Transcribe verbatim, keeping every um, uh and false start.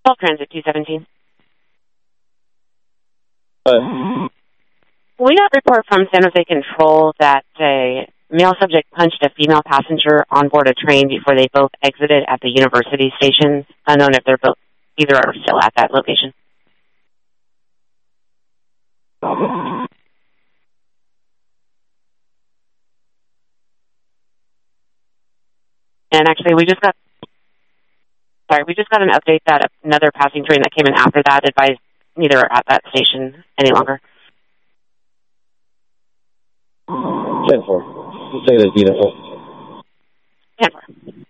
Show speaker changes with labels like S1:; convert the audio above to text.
S1: Bulk Transit two seventeen.
S2: Uh,
S1: We got a report from San Jose Control that a male subject punched a female passenger on board a train before they both exited at the university station. Unknown if they're both either are still at that location. And actually, we just got sorry, we just got an update that another passing train that came in after that advised neither are at that station any longer.
S2: ten four. Say it is beautiful.
S1: ten four.